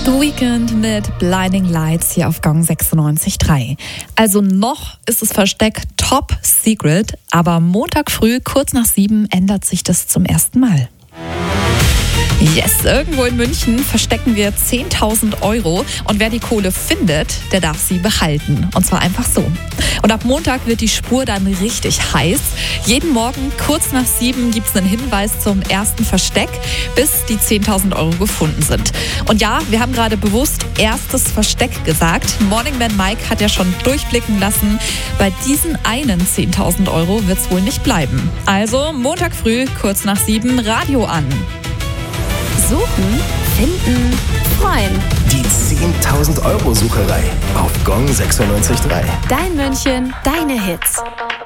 The Weeknd mit Blinding Lights hier auf Gong 96.3. Also noch ist das Versteck top secret, aber Montag früh, kurz nach 7, ändert sich das zum ersten Mal. Yes, irgendwo in München verstecken wir 10.000 € und wer die Kohle findet, der darf sie behalten. Und zwar einfach so. Und ab Montag wird die Spur dann richtig heiß. Jeden Morgen kurz nach 7 gibt es einen Hinweis zum ersten Versteck, bis die 10.000 € gefunden sind. Und ja, wir haben gerade bewusst erstes Versteck gesagt. Morning Man Mike hat ja schon durchblicken lassen, bei diesen einen 10.000 € wird es wohl nicht bleiben. Also Montag früh, kurz nach 7, Radio an. Suchen, finden, freuen. Die 10.000 € Sucherei auf Gong 96.3. Dein München, deine Hits.